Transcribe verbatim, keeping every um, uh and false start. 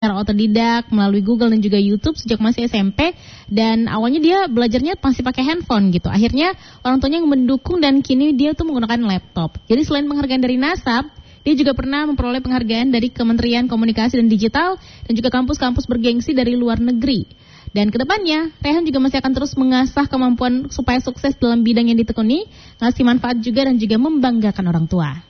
secara otodidak melalui Google dan juga YouTube sejak masih S M P. Dan awalnya dia belajarnya masih pakai handphone gitu. Akhirnya orang tuanya yang mendukung dan kini dia tuh menggunakan laptop. Jadi selain penghargaan dari NASA, dia juga pernah memperoleh penghargaan dari Kementerian Komunikasi dan Digital dan juga kampus-kampus bergengsi dari luar negeri. Dan kedepannya, Rehan juga masih akan terus mengasah kemampuan supaya sukses dalam bidang yang ditekuni, ngasih manfaat juga dan juga membanggakan orang tua.